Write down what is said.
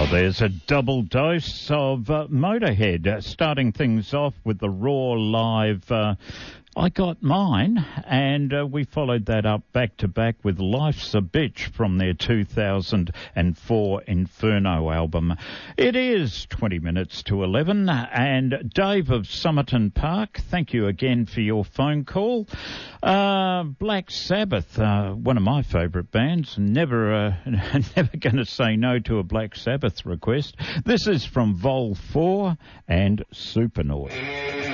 Well, there's a double dose of Motorhead, starting things off with the Raw live I Got Mine, and we followed that up back-to-back with Life's a Bitch from their 2004 Inferno album. It is 20 minutes to 11, and Dave of Somerton Park, thank you again for your phone call. Black Sabbath, one of my favourite bands, never going to say no to a Black Sabbath request. This is from Vol 4 and Supernaut.